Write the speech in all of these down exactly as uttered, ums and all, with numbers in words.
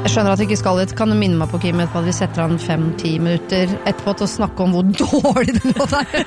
Jeg skjønner at jeg ikke skal dit. Kan du minne meg på, Kim, etterpå at vi setter an fem-ti minutter etterpå til å snakke om hvor dårlig den låta er?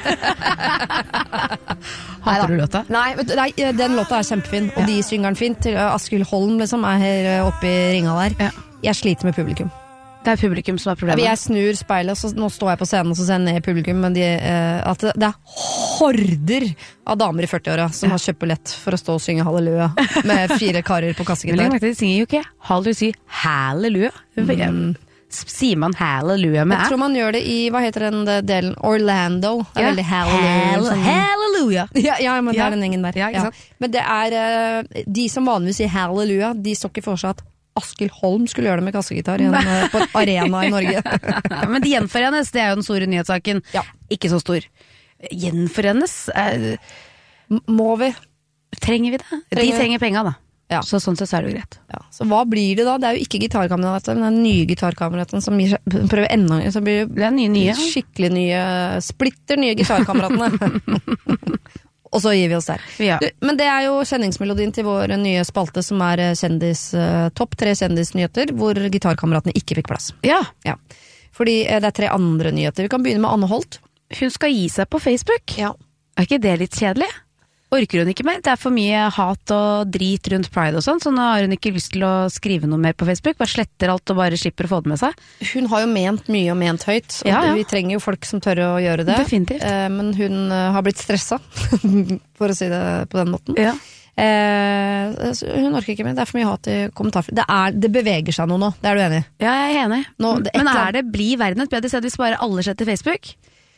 Hater du låta? Nei, vet du, nei, den låta er kjempefin, og ja. De synger den fint. Askild Holm liksom er her oppe i ringa der. Ja. Jeg sliter med publikum. Det er publikum som er problemet. Jeg snur speilet, så nå står jeg på scenen og så ser jeg ned i publikum, men de, eh, at det, det er horder av damer i førti-åra som ja. Har kjøpt billett for å stå og synge halleluja med fire karer på kassegitar. De synger jo ikke halleluja, sier halleluja. Mm. Sier man halleluja med æ? Jeg tror man gjør det i, hva heter den delen? Orlando. Det er ja. Veldig halleluja. Halleluja. Ja, ja, men det ja. Er den gjengen der. Ja, ja. Men det er, uh, de som vanligvis sier halleluja, de så ikke for seg at Askild Holm skulle gjøre det med kassegitar igjen på en arena i Norge. Men de gjenforenes, det er jo den store nyhetssaken. Ja. Ikke så stor. Gjenforenes? Er... Må vi? Trenger vi det? Trenger... De trenger penger da. Ja. Så sånn sett er det jo greit. Ja. Så hva blir det da? Det er jo ikke gitarkameraten, men den nye gitarkameraten som gir, prøver enda så blir det nye, nye. Skikkelig nye, splitter nye gitarkameratene. Og så gir vi oss der. Ja. Du, men det er jo kjenningsmelodien til vår nye spalte som er kjendis, uh, topp tre kjendisnyheter, hvor gitarkameratene ikke fikk plass. Ja. Ja. Fordi uh, det er tre andre nyheter. Vi kan begynne med Anne Holt. Hun skal gi seg på Facebook. Ja. Er ikke det litt kjedelig? Orker hun ikke mer? Det er for mye hat og drit rundt Pride og sånn, så nå har hun ikke lyst til å skrive noe mer på Facebook. Bare sletter alt og bare slipper å få det med seg. Hun har jo ment mye og ment høyt, og ja, ja. Vi trenger jo folk som tør å gjøre det. Definitivt. Eh, men hun uh, har blitt stressa, for å si det på den måten. Ja. Eh, hun orker ikke mer, det er for mye hat i kommentar. Det, er, det beveger seg noe nå, det er du enig i? Ja, jeg er enig. Nå, det men er det, blir verden et bedre sted hvis bare alle sletter Facebook?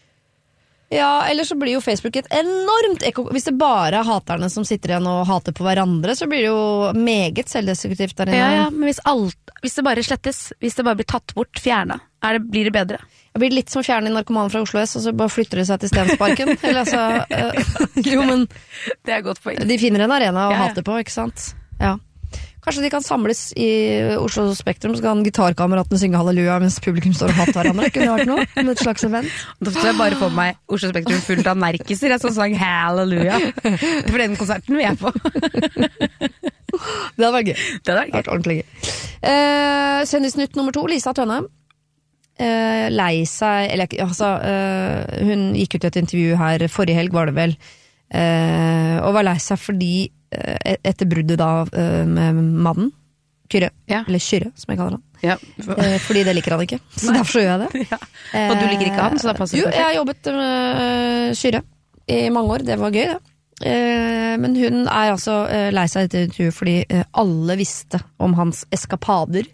Ja, eller så blir jo Facebook et enormt ekko. Hvis det bare er haterne som sitter igjen og hater på hverandre, så blir det jo meget selvdestruktivt der inne. Ja, ja, men hvis, alt, hvis det bare slettes, hvis det bare blir tatt bort, fjernet, er det, blir det bedre? Det blir litt som fjerne narkomanen fra Oslo S, og så bare flytter det seg til Stensparken. Eller altså, øh, jo, men det er godt poeng. De finner en arena å ja, ja. hate på, ikke sant? Ja. Kanskje de kan samles i Oslo Spektrum, så kan gitarkameratene synge halleluja mens publikum står og hater hverandre. Kunne det vært noe? Med et slags event. Da får jeg bare få meg Oslo Spektrum fullt av nerkiser, jeg som sang halleluja. For den konserten vil jeg på. Det hadde vært gøy. Det hadde vært, vært ordentlig gøy. Eh, Kjendisnytt nummer to, Lisa Tønne. Eh, lei seg, eller altså, eh, hun gikk ut i et intervju her, forrige helg var det vel, eh, og var lei seg fordi etter bruddet da med mannen Kyrre, ja. Eller Kyrre som jeg kaller han ja. Fordi det liker han ikke, så derfor så gjør jeg det. Ja. Og du liker ikke han, så da passer det. Jo, jeg har jobbet med Kyrre i mange år, det var gøy det. Men hun er altså lei seg etter intervjuet fordi alle visste om hans eskapader,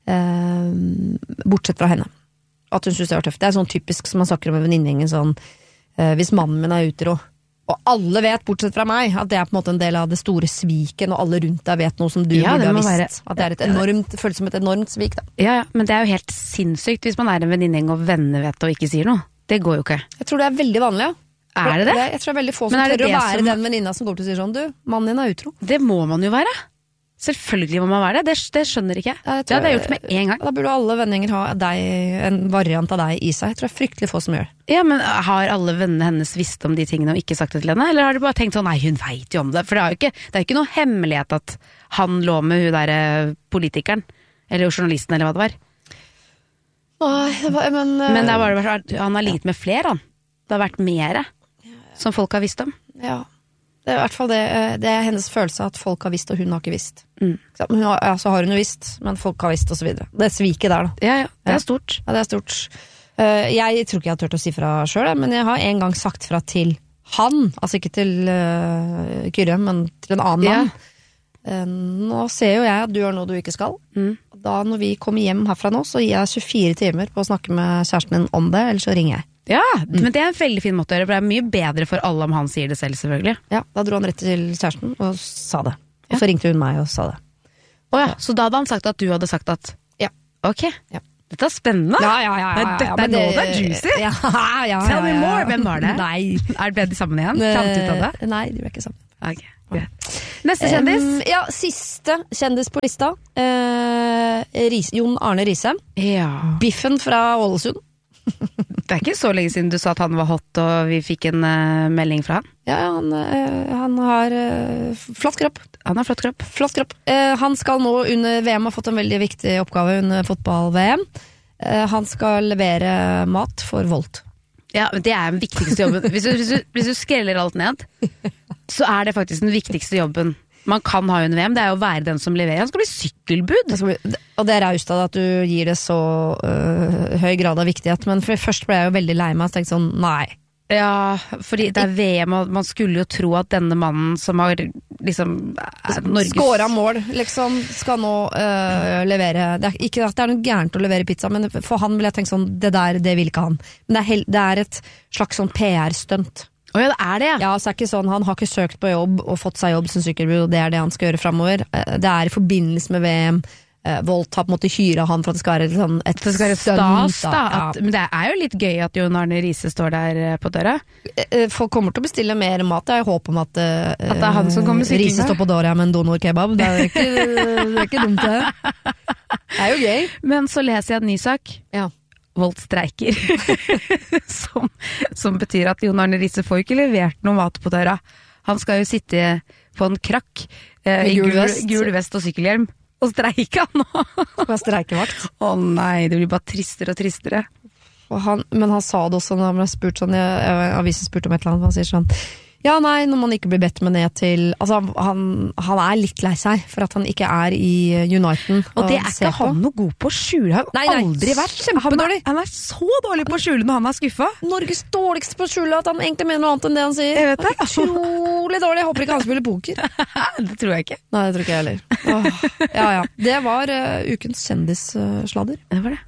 bortsett fra henne. At hun synes det var tøft. Det er sånn typisk som man snakker om med venninnegjengen, sånn hvis mannen min er utro, og alle vet, bortsett fra meg, at det er på en måte en del av det store sviken, og alle rundt deg vet noe som du ja, burde ha visst. Være... At det er et enormt, føles som et enormt svik, da. Ja, ja, men det er jo helt sinnssykt hvis man er en venninnegjeng og venner vet og ikke sier noe. Det går jo ikke. Jeg tror det er veldig vanlig, ja. Er det det? Jeg tror det er veldig få som tør å være som... den venninna som går til å si sånn, du, mannen din er utro. Det må man jo være. Selvfølgelig må man være det, det, det skjønner ikke jeg. Ja, jeg det hadde jeg gjort med en gang. Da burde alle venninger ha deg, en variant av deg i seg. Jeg tror det er fryktelig få som gjør det. Ja, men har alle vennene hennes visst om de tingene og ikke sagt det til henne? Eller har de bare tenkt sånn, nei, hun vet jo om det. For det er jo ikke, det er ikke noe hemmelighet at han lå med hun der politikeren, eller journalisten, eller hva det var. Nei, det var, men... Uh... Men det er bare, han har ligget med flere, han. Det har vært mere som folk har visst om. Ja. Det er i hvert fall det, det er hennes følelse at folk har visst, og hun har ikke visst. Mm. Hun har, ja, så har hun jo visst, men folk har visst, og så videre. Det er sviket der, da. Ja, ja, det er stort. Ja, det er stort. Uh, jeg tror ikke jeg har tørt å si fra selv, men jeg har en gang sagt fra til han, altså ikke til uh, Kyrre, men til en annen mann. Yeah. Uh, nå ser jo jeg at du gjør noe du ikke skal. Mm. Da når vi kommer hjem herfra nå, så gir jeg tjuefire timer på å snakke med kjæresten min om det, eller så ringer jeg. Ja, mm. men det er en veldig fin måte å gjøre, for det er mye bedre for alle om han sier det selv, selvfølgelig. Ja, da dro han rett til kjæresten og sa det. Og ja. Så ringte hun meg og sa det. Åja, så da hadde han sagt at du hadde sagt at ja. Ok, ja. Dette er spennende. Ja, ja, ja, ja, ja. Dette er nå det er juicy. Ja, ja, ja, Tell me ja, ja. more, hvem var det? Nei. Er ble de sammen igjen? Fant ut av det? Nei, de ble ikke sammen. Ok, greit. Neste kjendis? Um, ja, siste kjendis på lista. Uh, Ris, Jon Arne Riise. Ja. Biffen fra Ålesund. Det er ikke så lenge siden du sa at han var hot, og vi fikk en uh, melding fra han. Ja, han, øh, han har øh, flott kropp. Han har flott kropp. Flott kropp. Eh, han skal nå under V M ha fått en veldig viktig oppgave under fotball-V M. Eh, han skal levere mat for Volt. Ja, men det er den viktigste jobben. Hvis du, hvis du, hvis du skreller alt ned, så er det faktisk den viktigste jobben man kan ha under V M, det er jo å være den som leverer. Han skal bli sykkelbud. Bli, og det er raust av at du gir det så øh, høy grad av viktighet, men for først ble jeg jo veldig lei meg og tenkte sånn, nei. Ja, fordi det er V M, og man skulle jo tro at denne mannen som har liksom Norges... Skåret mål, liksom, skal nå øh, levere. Det er ikke at det er noe gærent å levere pizza, men for han vil jeg tenke sånn, det der, det vil ikke han. Men det er, hel, det er et slags sånn P R-stunt. Å oh ja, det er det, ja. Ja, så er det ikke sånn, han har ikke søkt på jobb og fått seg jobb som sykkelbud, og det er det han skal gjøre fremover. Det er i forbindelse med V M. Volt har på en måte hyret han for at det skal være sånn et det skal være stas, da. At, ja. Men det er jo litt gøy at Jon Arne Riise står der på døra. Folk kommer til å bestille mer mat. Jeg håper om at, at det er han som kommer sykkende. Riise står på døra med en donor kebab. Det er ikke, det er ikke dumt det. Det er jo gøy. Men så leser jeg en ny sak. Ja. Volt streiker. som, som betyr at Jon Arne Riise får ikke levert noe mat på døra. Han skal jo sitte på en krakk eh, i gul vest. gul vest og sykkelhjelm. Og streike han nå. Hva streikevakt? Å oh, nei, det blir bare tristere og tristere. Og han, men han sa det også når han ble spurt sånn, jeg, avisen spurte om et eller annet, han sier sånn, ja nei, når man ikke blir bedt med ned til, altså han, han er litt lei seg for at han ikke er i Uniten. Og, og det er ikke han noe god på å skjule, han har aldri vært kjempedårlig. Han, han er så dårlig på å skjule når han er skuffet. Norges dårligste på å skjule at han egentlig mener noe annet enn det han sier. Jeg vet det. Utrolig dårlig, jeg håper ikke han spiller poker. Det tror jeg ikke. Nei, det tror ikke jeg heller. Åh, ja, ja. Det var uh, ukens kjendissladder. Det var det.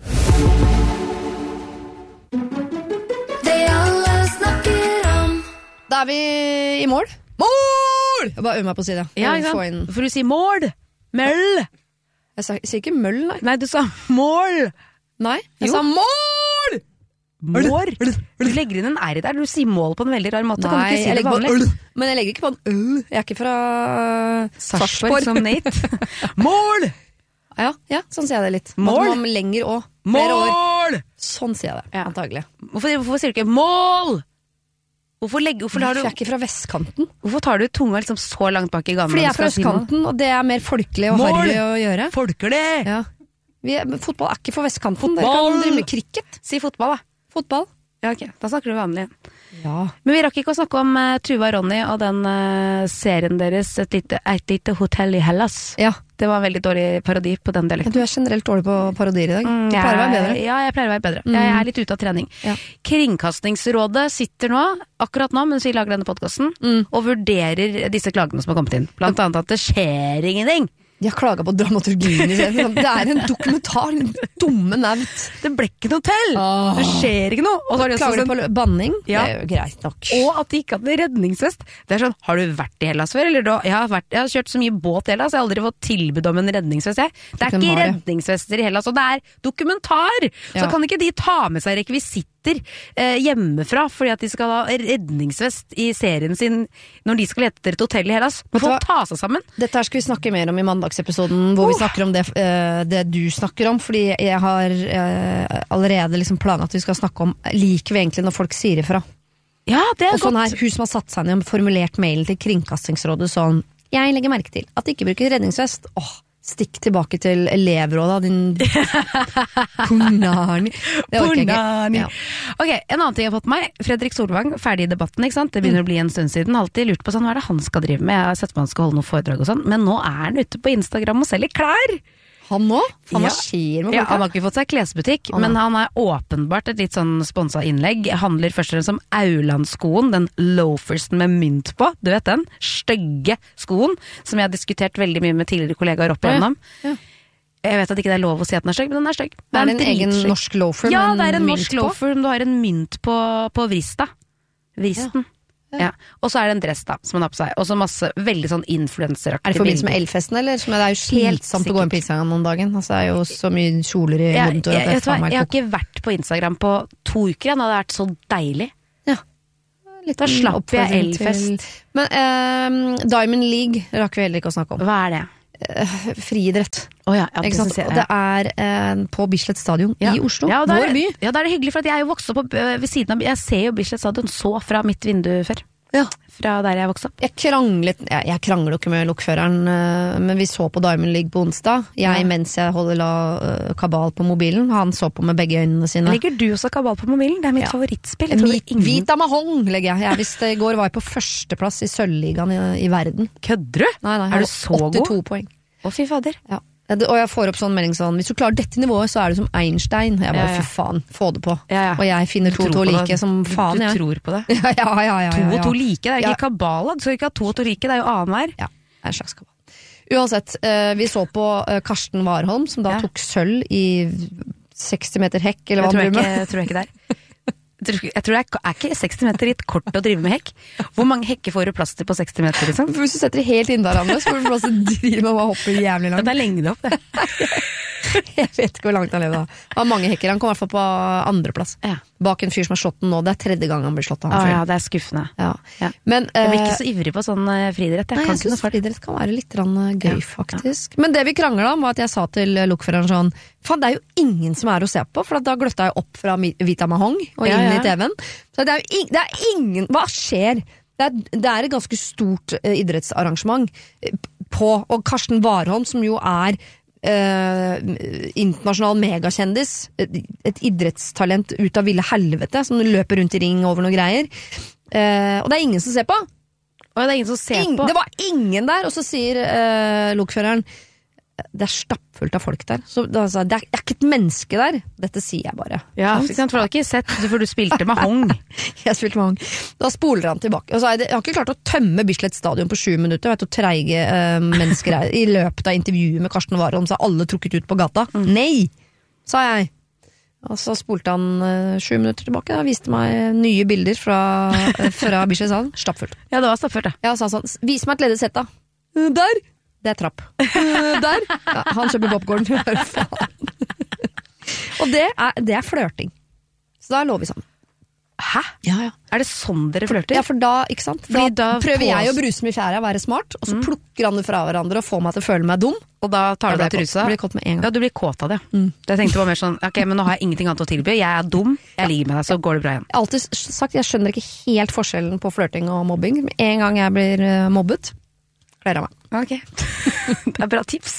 Da er vi i mål. Mål! Jeg bare øver meg på å si det. Ja, ikke sant? For du sier mål. Møll. Jeg sa, sier ikke møll, nei. Nei, du sa mål. Nei, jeg jo. sa mål! Mål? Du legger inn en R der, du sier mål på en veldig rar måte. Nei, kan du ikke si jeg det vanlig? Øl. Men jeg legger ikke på en øl. Jeg er ikke fra Sarpsborg som Nate. Mål! Ja, ja, sånn sier jeg det litt. Mål? Man lenger og mål! Sånn sier jeg det, ja. Antagelig. Hvorfor, hvorfor sier du ikke mål? Hvorfor, legger, hvorfor tar du... Jeg er ikke fra vestkanten. Hvorfor tar du tunga liksom så langt bak i gangen? Fordi jeg er fra østkanten, og det er mer folkelig og harry å gjøre. Folkelig! Ja. Vi er, fotball er ikke for vestkanten. Dere kan drive med cricket. Si fotball, da. Fotball. Ja, ok. Da snakker du vanlig. Ja. Men vi rakk ikke å snakke om uh, Tuva og Ronny og den uh, serien deres, et lite, et lite hotell i Hellas. Ja. Det var en veldig dårlig parodi på den dialekten. Du er generelt dårlig på parodier i dag. Du mm, pleier å være bedre. Ja, jeg pleier å være bedre. Mm. Jeg er litt ute av trening. Ja. Kringkastingsrådet sitter nå, akkurat nå, mens vi lager denne podcasten, mm. og vurderer disse klagene som har kommet inn. Blant annet at det skjer ingenting. De har klaget på dramaturgien i serien. Det er en dokumentar, dumme nevnt. Det ble ikke noe til. Oh. Det skjer ikke noe. Og så har de klager sånn, på banning. Ja. Det er jo greit nok. Og at de ikke hadde redningsvest. Det er sånn, har du vært i Hellas før? Eller da? Jeg, har vært, jeg har kjørt så mye båt i Hellas, jeg har aldri fått tilbud om en redningsvest. Jeg. Det er ikke redningsvester i Hellas, og det er dokumentar. Ja. Så kan ikke de ta med seg rekvisitter eh, hjemmefra, fordi at de skal ha redningsvest i serien sin når de skal lete etter et hotell i Hellas. Men folk ta seg sammen. Dette her skal vi snakke mer om i mandagsepisoden, hvor vi snakker om det, det du snakker om, fordi jeg har eh, allerede liksom planen at vi skal snakke om liker vi egentlig når folk sier ifra. Ja, det er og sånn godt. Her, hun som har satt seg ned og formulert mailen til Kringkastingsrådet sånn, jeg legger merke til at de ikke bruker redningsvest. Åh, stikk tilbake til elevrådet, din punani. Punani. Ja. Ok, en annen ting jeg har fått meg. Fredrik Solvang, ferdig i debatten, ikke sant? Det begynner mm. å bli en stund siden. Alltid lurt på sånn, hva er det han skal drive med? Jeg har sett på han skal holde noen foredrag og sånn, men nå er han ute på Instagram og selger klær. Han nå? Han ja. marsjerer med folk. Ja, han har ikke fått seg klesbutikk, han men han er åpenbart et litt sånn sponset innlegg. Handler først og fremst om Aulandskoen, den loafersen med mynt på. Du vet den? Stygge skoen, som jeg har diskutert veldig mye med tidligere kollegaer opp igjennom. Ja. Ja. Jeg vet at ikke det er lov å si at den er stygg, men den er stygg. Det er, det en egen norsk loafer? Ja, det er en norsk loafer, men du har en mynt på, på vrista. Vristen. Ja. Ja. Og så er det en dress da, som man har på seg. Og så masse veldig sånn influenceraktige. Er det forbindelse med Elfesten, eller? Som er, det er jo slitsomt å gå inn på Instagram om dagen. Altså, det er jo så mye kjoler i hodet. Jeg, jeg, jeg, jeg, jeg har ikke vært på Instagram på to uker, det hadde vært så deilig. Ja. Litt da slapp jeg Elfest. Til... Men um, Diamond League rakk vi heller ikke å snakke om. Hva er det? uh, friidrett. Oh ja, ja, ikke sant? Det, og det er uh, på Bislett Stadion ja. i Oslo, ja, vår by. Ja, da er det hyggelig, for at jeg er jo vokst opp på, ved siden av, jeg ser jo Bislett Stadion så fra mitt vindu før. Ja. Fra der jeg vokste opp. Jeg kranglet, jeg, jeg krangler jo ikke med lokføreren, men vi så på Diamond League på onsdag. Jeg, ja. mens jeg holder la uh, kabal på mobilen, han så på med begge øynene sine. Legger du også kabal på mobilen? Det er mitt ja. favorittspill. Mitt, ingen... Vita Mahong legger jeg. Jeg visste i går var jeg på førsteplass i sølvligaen i, i verden. Kødder du? Nei, nei, er du så god? åttito poeng. Å fy fader. Ja. Og jeg får opp sånn melding sånn, hvis du klarer dette nivået, så er du som Einstein. Jeg bare, ja, ja. fy faen, få det på. Ja, ja. Og jeg finner to og to like som faen, du, du jeg. tror på det? Ja, ja, ja, ja, ja. To og to like, det er ikke ja. kabala. Du skal ikke ha to og to like, det er jo annenhver. Ja, det er en slags kabal. Uansett, vi så på Karsten Warholm, som da ja. tok sølv i seksti meter hekk, eller hva han driver med. Jeg tror jeg ikke der. Jeg tror det er, er ikke seksti meter litt kort å drive med hekk. Hvor mange hekker får du plass til på seksti meter, liksom? Hvis du setter det helt inn der, Anne, så får du plass til å drive med å hoppe jævlig langt. Ja, det er lengde opp, det. Jeg vet ikke hvor langt han lever da. Han har mange hekker, han kommer i hvert fall på andreplass. Ja. Bak en fyr som har slått den nå, det er tredje gang han blir slått av. Ah, ja, det er skuffende. Ja. Ja. Men, jeg blir ikke så ivrig på sånn uh, friidrett. Jeg, jeg synes friidrett kan være litt gøy, ja. faktisk. Ja. Men det vi kranglet om var at jeg sa til lokføreren sånn, faen, det er jo ingen som er å se på, for da gløtta jeg opp fra Vita Mahong og inn ja, ja. i T V-en. Så det er jo ing- det er ingen, hva skjer? Det er, det er et ganske stort uh, idrettsarrangement på, og Karsten Warholm, som jo er Uh, internasjonal megakjendis, et, et idrettstalent ut av ville helvete, som løper rundt i ring over noen greier, uh, og det er ingen som ser på. Og det er ingen som ser Ing- på. Det var ingen der, og så sier uh, lokføreren, det er stappfullt av folk der, så da, altså, det, er, det er ikke et menneske der. Dette sier jeg bare. Ja, for du har ikke sett, for du spilte Mahong. Jeg spilte Mahong. Da spoler han tilbake, og så er det, jeg har ikke klart å tømme Bislett Stadion på sju minutter, vet du, treige uh, mennesker er i løpet av intervjuet med Karsten Warholm, så har alle trukket ut på gata. Mm. Nei, sa jeg. Og så spolte han uh, sju minutter tilbake, og viste meg nye bilder fra, uh, fra Bislett Stadion. Stappfullt. Ja, det var stappfullt, ja. Ja, så han sånn, vis meg et ledig sett da. Der! Det er trapp. Uh, der! Ja, han kjøper popcorn. Og det er, det er flørting. Så da lå vi sammen. Hæ? Ja, ja. Er det sånn dere flørter? Ja, for da, ikke sant? Da, da prøver jeg å bruse med fjæra, være smart, og så mm. plukker han det fra hverandre og får meg til å føle meg dum. Og da tar du deg trusa? Blir kåt med en gang. Ja, du blir kåt av det. Mm. Jeg tenkte bare mer sånn, ok, men nå har jeg ingenting annet å tilby. Jeg er dum, jeg ligger med deg, så går det bra igjen. Jeg har alltid sagt, jeg skjønner ikke helt forskjellen på flørting og mobbing. Med en gang jeg blir uh, mobbet, kler jeg meg. Ok, det er bra tips.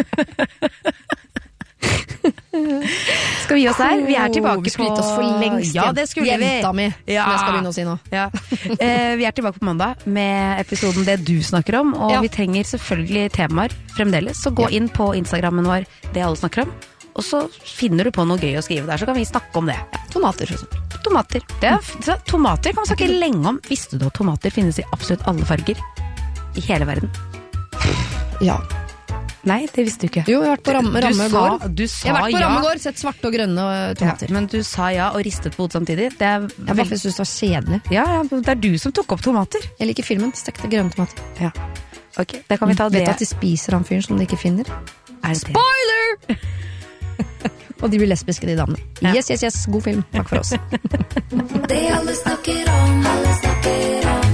Skal vi gi oss der? Vi er tilbake på... Vi skulle gitt oss for lengst. Ja, det skulle vi. Jenta mi, ja. som jeg skal begynne å si nå. Ja. Eh, vi er tilbake på mandag med episoden Det du snakker om, og ja. vi trenger selvfølgelig temaer fremdeles, så gå ja. inn på Instagrammen vår Det alle snakker om, og så finner du på noe gøy å skrive der, så kan vi snakke om det. Ja. Tomater, for eksempel. Tomater. Det er, tomater kan man snakke lenge om. Visste du at tomater finnes i absolutt alle farger? I hele verden. Ja. Nei, det visste du ikke. Jo, jeg har vært på Ramme, ramme sa, gård. Du sa jeg har vært på ja. Ramme gård, sett svarte og grønne tomater. Ja, men du sa ja og ristet på hodet samtidig. Det er jeg veldig synes det var kjedelig. Ja, ja, det er du som tok opp tomater. Jeg liker filmen, stekte grønne tomater. Ja. Ok, det kan vi ta mm. det. Vet du at de spiser han fyren som de ikke finner? Er det Spoiler! Og de blir lesbiske, de damene. Ja. Yes, yes, yes, god film. Takk for oss. Det alle snakker om, alle snakker om.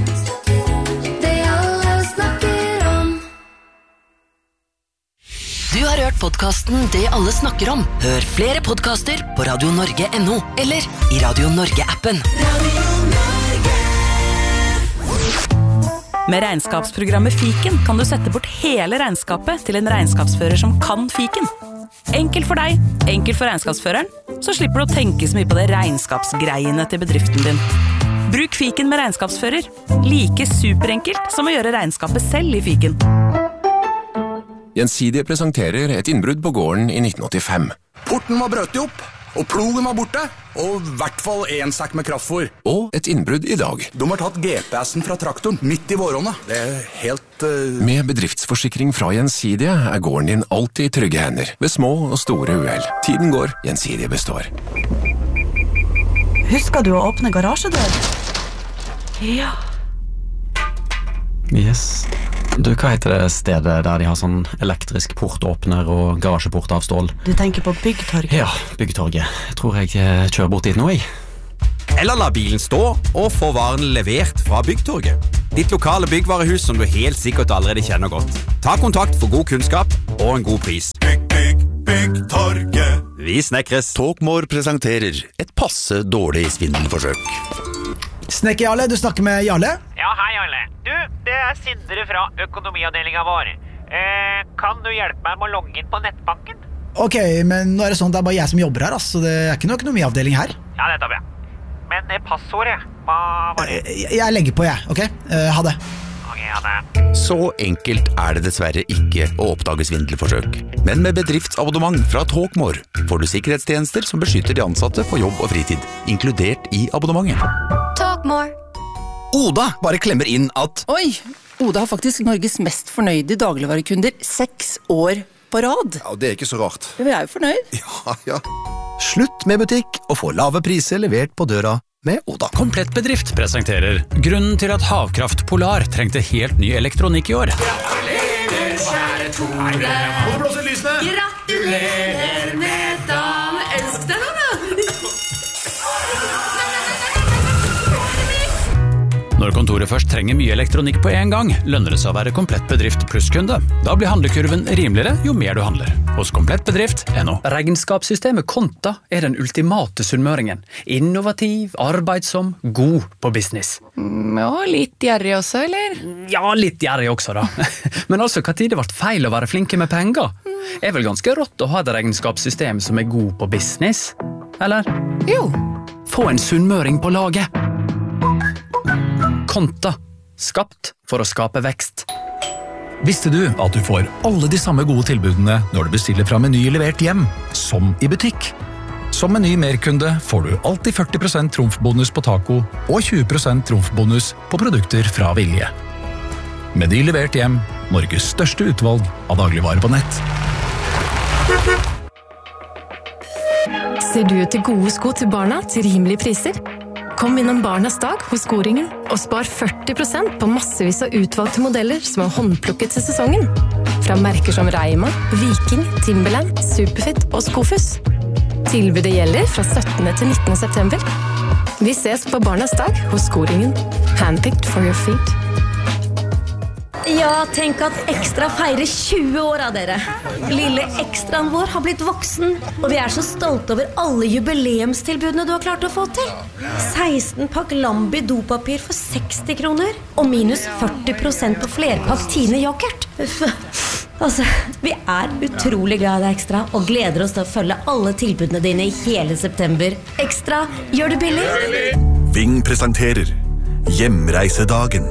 Du har hørt podcasten Det alle snakker om. Hør flere podcaster på radio norge punktum no eller i Radio Norge-appen. Radio Norge. Med regnskapsprogrammet Fiken kan du sette bort hele regnskapet til en regnskapsfører som kan Fiken. Enkelt for deg, enkelt for regnskapsføreren, så slipper du å tenke så mye på det regnskapsgreiene til bedriften din. Bruk Fiken med regnskapsfører. Like superenkelt som å gjøre regnskapet selv i Fiken. Gjensidige presenterer et innbrudd på gården i nitten åttifem. Porten var brøtt opp, og plogen var borte, og i hvert fall en sekk med kraftfôr. Og et innbrudd i dag. De har tatt G P S-en fra traktoren midt i våronna. Det er helt... Uh... Med bedriftsforsikring fra Gjensidige er gården din alltid i trygge hender, ved små og store uhell. Tiden går, Gjensidige består. Husker du å åpne garasjedør? Ja. Yes. Du, hva heter det stedet der de har sånn elektrisk portåpner og garasjeport av stål? Du tenker på Byggtorget? Ja, Byggtorget. Jeg tror jeg kjører bort dit nå, jeg. Eller la bilen stå og få varen levert fra Byggtorget. ditt lokale byggvarehus som du helt sikkert allerede kjenner godt. Ta kontakt for god kunnskap og en god pris. Bygg, bygg, Byggtorget. Vi snekres. Talkmore presenterer et passe dårlig svindelforsøk. Snekker Jarle, du snakker med Jarle? Ja, hei Jarle. Du, det er Sindre fra økonomiavdelingen vår. Eh, kan du hjelpe meg med å logge inn på nettbanken? Ok, men nå er det sånn at det er bare jeg som jobber her, altså. Det er ikke noe økonomiavdeling her. Ja, det tar vi. Men det passordet, hva var det? Jeg, jeg legger på, jeg, ok? Uh, ha det. Ok, ha det. Så enkelt er det dessverre ikke å oppdage svindelforsøk. Men med bedriftsabonnement fra Talkmore får du sikkerhetstjenester som beskytter de ansatte på jobb og fritid, inkludert i abonnementet. Talkmore. Oda bare klemmer inn at Oi, Oda har faktisk Norges mest fornøyde dagligvarekunder seks år på rad. Ja, det er ikke så rart. Vi er jo fornøyd. Ja, ja. Slutt med butikk og få lave priser levert på døra med Oda. Komplett Bedrift presenterer grunnen til at Havkraft Polar trengte helt ny elektronikk i år. Gratulerer, kjære Tore. Må du blåse lysene? Gratulerer med dagen. Elsk deg nå, da. Når kontoret først trenger mye elektronikk på en gang, lønner det seg å være Komplett Bedrift plusskunde. Da blir handlekurven rimeligere jo mer du handler. Hos Komplett Bedrift punktum no. Regnskapssystemet Konta er den ultimate sunnmøringen. Innovativ, arbeidsom, god på business. Ja, litt gjerrig også, eller? Ja, litt gjerrig også da. Men altså, hva tid det ble feil å være flinke med penger? Er vel ganske rått å ha et regnskapssystem som er god på business? Eller? Jo. Få en sunnmøring på laget. Konta, skapt for å skape vekst. Visste du at du får alle de samme gode tilbudene når du bestiller fra Meny levert hjem, som i butikk? Som Meny merkunde får du alltid førti prosent trumfbonus på taco og tjue prosent trumfbonus på produkter fra Vilje. Meny levert hjem, Norges største utvalg av dagligvarer på nett. Ser du etter gode sko til barna til rimelige priser? Kom innom Barnas dag hos Skoringen og spar førti prosent på massevis av utvalgte modeller som er håndplukket til sesongen. Fra merker som Reima, Viking, Timberland, Superfit og Skofus. Tilbudet gjelder fra syttende til nittende september. Vi ses på Barnas dag hos Skoringen. Handpicked for your feet. Ja, tenk at Ekstra feirer tjue år av dere. Lille Ekstraen vår har blitt voksen, og vi er så stolte over alle jubileumstilbudene du har klart å få til. seksten pakk Lambi dopapir for seksti kroner, og minus førti prosent på flerpakk Tine yoghurt. Altså, vi er utrolig glad i deg, Ekstra, og gleder oss til å følge alle tilbudene dine i hele september. Ekstra, gjør det billig. Ving presenterer Hjemreisedagen.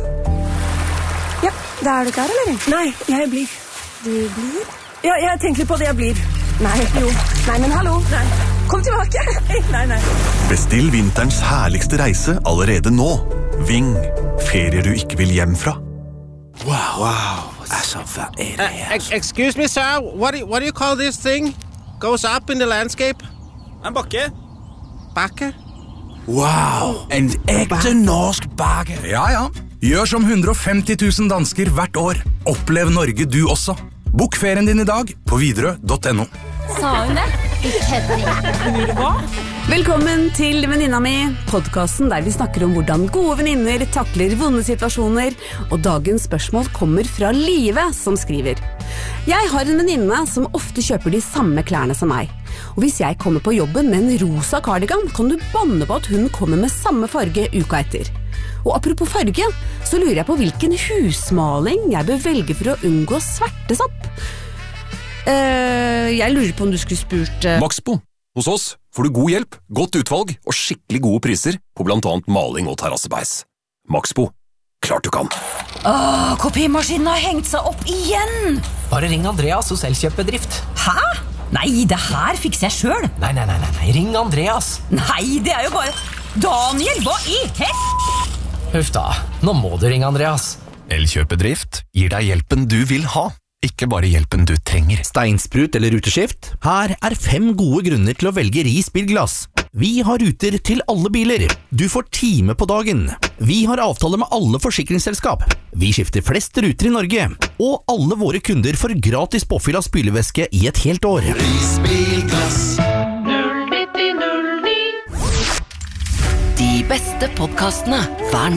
Da er du klar, eller? Nei, jeg blir. Du blir? Ja, jeg tenker på det jeg blir. Nei, jo. Nei, men hallo. Nei. Kom tilbake. Nei, nei. Bestill vinterens herligste reise allerede nå. Ving. Ferier du ikke vil hjem fra. Wow. Wow. Altså, hva er det her? Uh, excuse me, sir. What do, what do you call this thing? Goes up in the landscape? En bakke. Bakke? Wow. En ekte norsk bakke. Ja, ja. Gjør som hundre og femti tusen dansker hvert år. Opplev Norge du også. Bok ferien din i dag på Widerøe punktum no. Sa hun det? Ikke hva? Velkommen til Venninna mi, podcasten der vi snakker om hvordan gode venninner takler vonde situasjoner, og dagens spørsmål kommer fra Live, som skriver. Jeg har en venninne som ofte kjøper de samme klærne som meg. Og hvis jeg kommer på jobben med en rosa cardigan, kan du banne på at hun kommer med samme farge uka etter. Og apropos farge, så lurer jeg på hvilken husmaling jeg bør velge for å unngå svertesopp. Uh, jeg lurer på om du skulle spurt... Uh... Maxbo. Hos oss får du god hjelp, godt utvalg og skikkelig gode priser på blant annet maling og terrassebeis. Maxbo. Klart du kan. Åh, kopimaskinen har hengt seg opp igjen! Bare ring Andreas hos Elkjøp-bedrift. Hæ? Nei, det her fikser jeg selv. Nei, nei, nei, nei, ring Andreas. Nei, det er jo bare... Daniel, hva i hett? Huff da, nå må du ringe Andreas. Elkjøp-bedrift gir deg hjelpen du vil ha, ikke bare hjelpen du trenger. Steinsprut eller ruteskift? Her er fem gode grunner til å velge Ris bilglass. Vi har ruter til alle biler. Du får time på dagen. Vi har avtale med alle forsikringsselskap. Vi skifter flest ruter i Norge. Og alle våre kunder får gratis påfyll av spylevæske i et helt år. Ris bilglass. null ni null ni. De beste podcastene hver natt.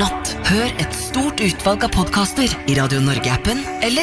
Hør et stort utvalg av podcaster i Radio Norge-appen eller